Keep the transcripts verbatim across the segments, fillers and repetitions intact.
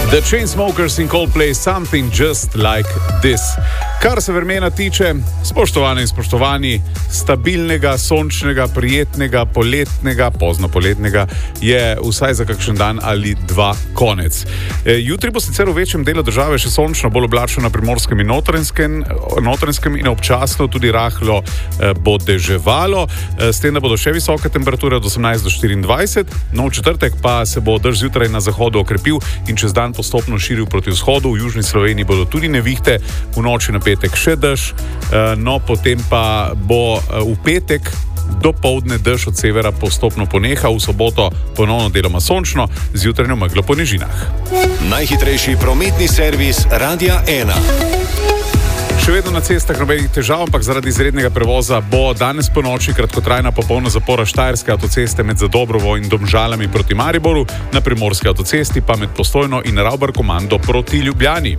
The Chainsmokers in Coldplay, Something Just Like This. Kar se vremena tiče, spoštovane in spoštovani, stabilnega, sončnega, prijetnega, poletnega, pozno poletnega je vsaj za kakšen dan ali dva konec. E, jutri bo sicer v večjem delu države še sončno, bolj oblačno na Primorskem in Notranjskem, Notranjskem in občasno tudi rahlo e, bo deževalo, e, s tem, da bodo še visoke temperature od osemnajst do štiriindvajset, no v četrtek pa se bo dež zjutraj na zahodu okrepil in čez dan postopno širil proti vzhodu. V južni Sloveniji bodo tudi nevihte, v noči na petek še dež, no potem pa bo v petek do poldne dež od severa postopno poneha, v soboto ponovno deloma sončno, z jutranjo meglo po nižinah. Najhitrejši prometni servis Radia ena. Še vedno na cestah nobenih težav, ampak zaradi izrednega prevoza bo danes po noči kratkotrajna popolna zapora Štajerske avtoceste med Zadobrovo in Domžalami proti Mariboru, na Primorski avtocesti pa med Postojno in Ravbar-Komando proti Ljubljani.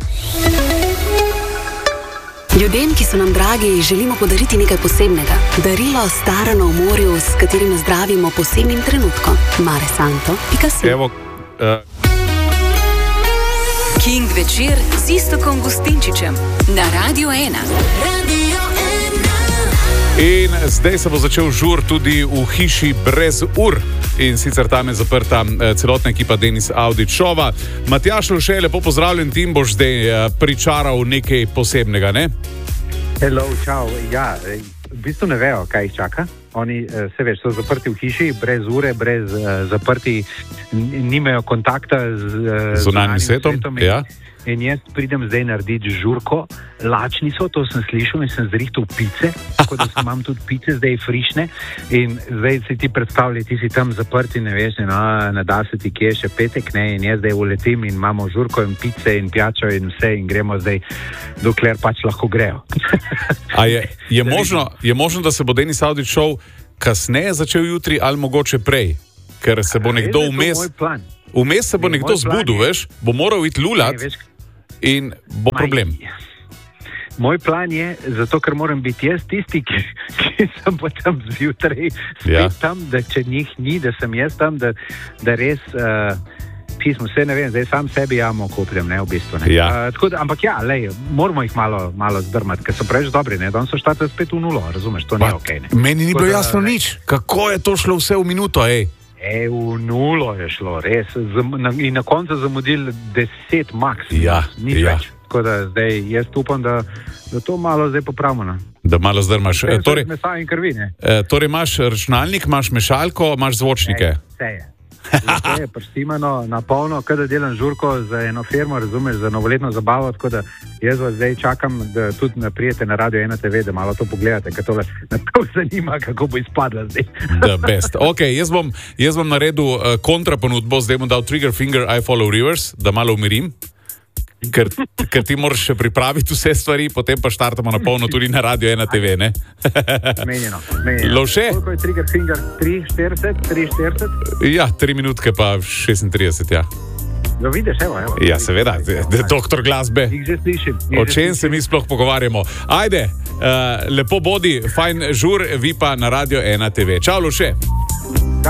Ljudem, ki so nam dragi, želimo podariti nekaj posebnega. Darilo starano v morju, s katerim zdravimo posebnim trenutkom. Mare Santo pika si. Evo, uh... King večer z Iztokom Gustinčičem na Radio ena. Radio ena. In zdaj se bo začel žur tudi v hiši brez ur. In sicer tam je zaprta celotna ekipa Denis Audić Šova. Matjaž Lovše, lepo pozdravljen, ti boš zdaj pričaral nekaj posebnega, ne? Hello, čau. Ja, v bistvu ne vejo, kaj jih čaka. Oni, se veš, so zaprti v hiši, brez ure, brez uh, zaprti, nimajo kontakta z zunanjim svetom. svetom in, ja. In jaz pridem zdaj narediti žurko, lačni so, to sem slišal in sem zrihtal pice, tako da sem imam tudi pice zdaj frišne in zdaj si ti predstavljaj, ti si tam zaprti, ne veš, no, ne da se ti kje še petek, ne, in jaz zdaj uletim in imamo žurko in pice in pijačo in vse in gremo zdaj, dokler pač lahko grejo. A je, je, možno, je možno, da se bo Denis Audić Šov kasneje začel jutri ali mogoče prej, ker se bo nekdo vmes, vmes se bo nekdo zbudil, veš, bo moral iti lulat in bo problem. Moj plan je, zato ker moram biti jaz tisti, ki, ki sem potem zjutraj ja. tam, da če njih ni, da sem jaz tam, da, da res uh, pismo, vse ne vem, zdaj sam sebi jamo kopljem, ne, v bistvu. Ne. Ja. Uh, tako da, ampak ja, lej, moramo jih malo, malo zdrmati, ker so preveč dobri, ne, danes so štate spet v nulo, razumeš, to pa, ni okej. Okay, meni ni bilo jasno ne. nič, kako je to šlo vse v minuto, ej. E, v nulo je šlo, res, Zam, na, in na koncu zamudili deset maks, ja, ni ja. več. Tako da zdaj, jaz upam, da, da to malo zdaj popravimo. Ne? Da malo zdrmaš. E, torej, mesa in krvi, ne? E, torej imaš računalnik, imaš mešalko, imaš zvočnike. Vse je. Vse je pristimano na polno, kada delam žurko za eno firmo, razumeš, za novoletno zabavo, tako da jaz vas zdaj čakam, da tudi prijete na Radio ena te ve, da malo to pogledate, ker tole me prav zanima, kako bo izpadla zdaj. The best. Ok, jaz bom, jaz bom naredil uh, kontraponudbo, zdaj bom dal Trigger Finger, I Follow Rivers, da malo umirim. Ker, ker ti moraš še pripraviti vse stvari, potem pa štartamo na polno tudi na Radio ena te ve, ne? Menjeno, menjeno. Lovše? Koliko je Trigger Finger? tri štirideset, tri štirideset? Ja, tri minutke pa šestintrideset, ja. Jo, vidiš, evo, evo. Ja, seveda, doktor glasbe. Jih že slišim. O čem se mi sploh pogovarjamo? Ajde, uh, lepo bodi, fajn žur, vi pa na Radio ena te ve. Čau, Lovše.